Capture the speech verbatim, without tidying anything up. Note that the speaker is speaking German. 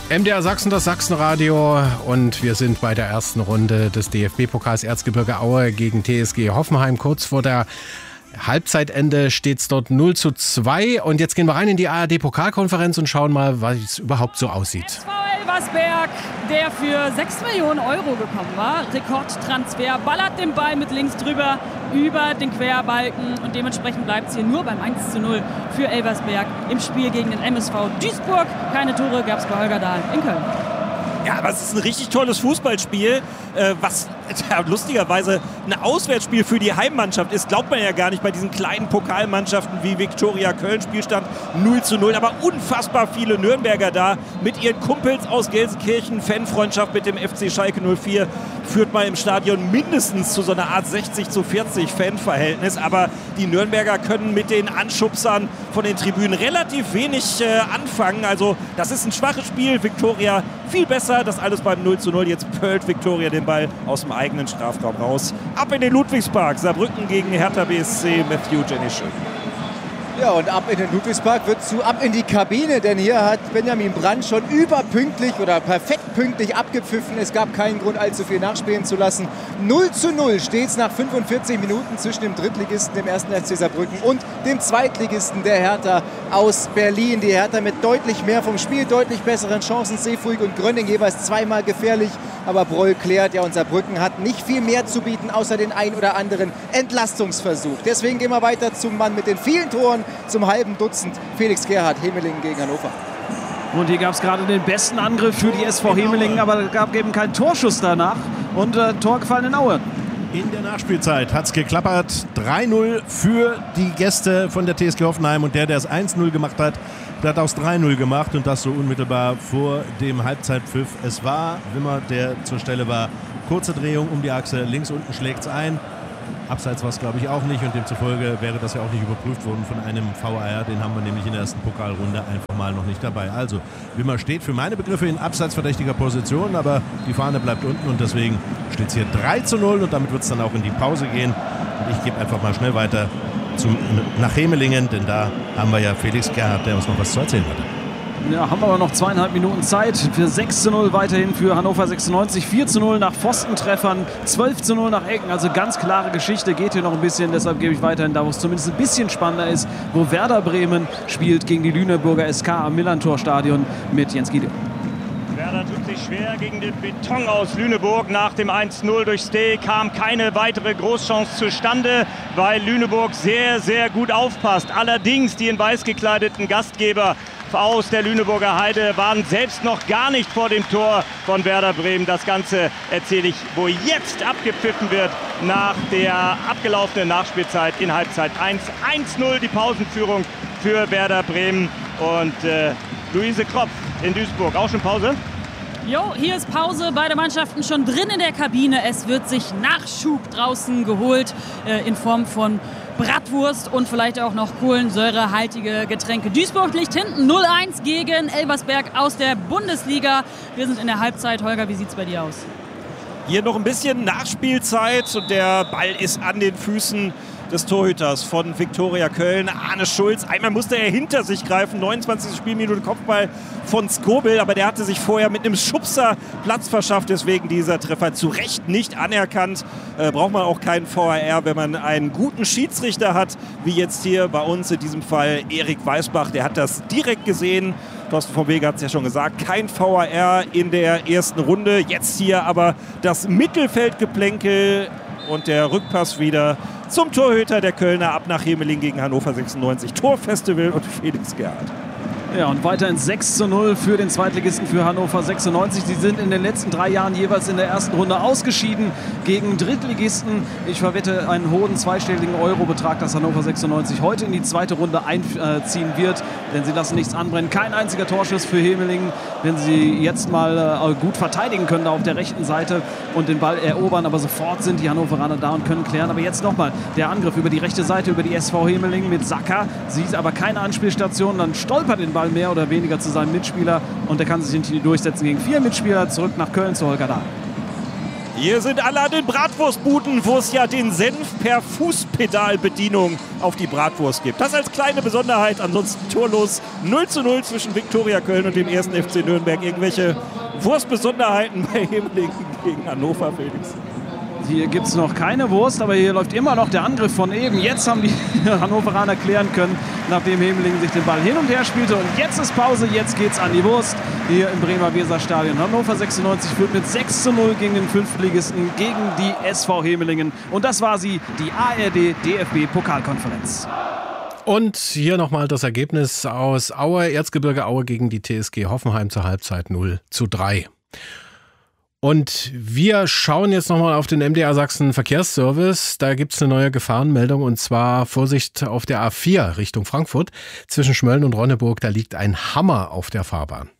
M D R Sachsen, das Sachsenradio, und wir sind bei der ersten Runde des D F B-Pokals Erzgebirge Aue gegen T S G Hoffenheim. Kurz vor der Halbzeitende steht es dort null zu zwei, und jetzt gehen wir rein in die A R D-Pokalkonferenz und schauen mal, wie es überhaupt so aussieht. S V Elversberg, der für sechs Millionen Euro gekommen war, Rekordtransfer, ballert den Ball mit links drüber über den Querbalken, und dementsprechend bleibt es hier nur beim eins zu null für Elversberg im Spiel gegen den M S V Duisburg. Keine Tore gab es bei Holger Dahl in Köln. Ja, aber es ist ein richtig tolles Fußballspiel, äh, was ja, lustigerweise ein Auswärtsspiel für die Heimmannschaft ist. Glaubt man ja gar nicht bei diesen kleinen Pokalmannschaften wie Viktoria Köln. Spielstand null zu null, aber unfassbar viele Nürnberger da mit ihren Kumpels aus Gelsenkirchen. Fanfreundschaft mit dem F C Schalke null vier führt mal im Stadion mindestens zu so einer Art sechzig zu vierzig Fanverhältnis. Aber die Nürnberger können mit den Anschubsern von den Tribünen relativ wenig äh, anfangen. Also das ist ein schwaches Spiel. Viktoria viel besser. Das alles beim null zu null. Jetzt pölt Viktoria den Ball aus dem eigenen Strafraum raus. Ab in den Ludwigspark. Saarbrücken gegen Hertha B S C. Matthew Jenischel. Ja, und ab in den Ludwigspark wird zu ab in die Kabine, denn hier hat Benjamin Brandt schon überpünktlich oder perfekt pünktlich abgepfiffen. Es gab keinen Grund, allzu viel nachspielen zu lassen. null zu null steht es nach fünfundvierzig Minuten zwischen dem Drittligisten, dem ersten F C Saarbrücken, und dem Zweitligisten, der Hertha aus Berlin. Die Hertha mit deutlich mehr vom Spiel, deutlich besseren Chancen. Seefuig und Grönning jeweils zweimal gefährlich, aber Broll klärt. Ja, und Saarbrücken hat nicht viel mehr zu bieten, außer den ein oder anderen Entlastungsversuch. Deswegen gehen wir weiter zum Mann mit den vielen Toren, zum halben Dutzend, Felix Gerhardt, Hemelingen gegen Hannover. Und hier gab es gerade den besten Angriff für die S V Hemelingen, aber es gab eben keinen Torschuss danach, und äh, Tor gefallen in Aue. In der Nachspielzeit hat es geklappert. drei null für die Gäste von der T S G Hoffenheim, und der, der es eins null gemacht hat, der hat aus drei null gemacht, und das so unmittelbar vor dem Halbzeitpfiff. Es war Wimmer, der zur Stelle war. Kurze Drehung um die Achse, links unten schlägt es ein. Abseits war es, glaube ich, auch nicht, und demzufolge wäre das ja auch nicht überprüft worden von einem V A R. Den haben wir nämlich in der ersten Pokalrunde einfach mal noch nicht dabei. Also, Wimmer steht für meine Begriffe in abseitsverdächtiger Position, aber die Fahne bleibt unten, und deswegen steht es hier drei zu null, und damit wird es dann auch in die Pause gehen. Und ich gebe einfach mal schnell weiter zum, nach Hemelingen, denn da haben wir ja Felix Gerhardt, der uns noch was zu erzählen hat. Ja, haben aber noch zweieinhalb Minuten Zeit für sechs zu null weiterhin für Hannover sechsundneunzig. vier zu null nach Pfostentreffern, zwölf zu null nach Ecken. Also ganz klare Geschichte, geht hier noch ein bisschen. Deshalb gebe ich weiterhin da, wo es zumindest ein bisschen spannender ist, wo Werder Bremen spielt gegen die Lüneburger S K am Millantor-Stadion mit Jens Giede. Werder tut sich schwer gegen den Beton aus Lüneburg. Nach dem eins null durch Steh kam keine weitere Großchance zustande, weil Lüneburg sehr, sehr gut aufpasst. Allerdings die in weiß gekleideten Gastgeber aus der Lüneburger Heide waren selbst noch gar nicht vor dem Tor von Werder Bremen. Das Ganze erzähle ich, wo jetzt abgepfiffen wird nach der abgelaufenen Nachspielzeit in Halbzeit eins. eins null die Pausenführung für Werder Bremen, und äh, Luise Kropf in Duisburg. Auch schon Pause? Jo, hier ist Pause, beide Mannschaften schon drin in der Kabine. Es wird sich Nachschub draußen geholt äh, in Form von Bratwurst und vielleicht auch noch kohlensäurehaltige Getränke. Duisburg liegt hinten null eins gegen Elversberg aus der Bundesliga. Wir sind in der Halbzeit. Holger, wie sieht es bei dir aus? Hier noch ein bisschen Nachspielzeit, und der Ball ist an den Füßen des Torhüters von Viktoria Köln, Arne Schulz. Einmal musste er hinter sich greifen, neunundzwanzigste Spielminute, Kopfball von Skobel, aber der hatte sich vorher mit einem Schubser Platz verschafft, deswegen dieser Treffer zu Recht nicht anerkannt. Äh, braucht man auch keinen V A R, wenn man einen guten Schiedsrichter hat, wie jetzt hier bei uns in diesem Fall Erik Weißbach, der hat das direkt gesehen. Thorsten von Wege hat es ja schon gesagt, kein V A R in der ersten Runde. Jetzt hier aber das Mittelfeldgeplänkel und der Rückpass wieder zum Torhüter der Kölner ab nach Hemelingen gegen Hannover sechsundneunzig. Torfestival und Felix Gerhardt. Ja, und weiterhin sechs zu null für den Zweitligisten für Hannover sechsundneunzig. Sie sind in den letzten drei Jahren jeweils in der ersten Runde ausgeschieden gegen Drittligisten. Ich verwette einen hohen zweistelligen Eurobetrag, dass Hannover sechsundneunzig heute in die zweite Runde einziehen wird, denn sie lassen nichts anbrennen. Kein einziger Torschuss für Hemelingen, wenn sie jetzt mal gut verteidigen können da auf der rechten Seite und den Ball erobern, aber sofort sind die Hannoveraner da und können klären. Aber jetzt nochmal der Angriff über die rechte Seite, über die S V Hemelingen mit Sacker. Sie ist aber keine Anspielstation, dann stolpert den Ball mehr oder weniger zu seinem Mitspieler, und er kann sich in die durchsetzen gegen vier Mitspieler. Zurück nach Köln zu Holger Dahl. Hier sind alle an den Bratwurstbuden, wo es ja den Senf per Fußpedalbedienung auf die Bratwurst gibt. Das als kleine Besonderheit, ansonsten torlos null zu null zwischen Viktoria Köln und dem ersten F C Nürnberg. Irgendwelche Wurstbesonderheiten bei Hemlingen gegen Hannover, Felix? Hier gibt es noch keine Wurst, aber hier läuft immer noch der Angriff von eben. Jetzt haben die Hannoveraner klären können, nachdem Hemlingen sich den Ball hin und her spielte. Und jetzt ist Pause, jetzt geht's an die Wurst hier im Bremer Weserstadion. Hannover sechsundneunzig führt mit sechs zu null gegen den Fünftligisten, gegen die S V Hemlingen. Und das war sie, die A R D D F B-Pokalkonferenz. Und hier nochmal das Ergebnis aus Aue, Erzgebirge Aue gegen die T S G Hoffenheim zur Halbzeit null zu drei. Und wir schauen jetzt nochmal auf den M D R Sachsen Verkehrsservice. Da gibt es eine neue Gefahrenmeldung und zwar Vorsicht auf der A vier Richtung Frankfurt. Zwischen Schmölln und Ronneburg, da liegt ein Hammer auf der Fahrbahn.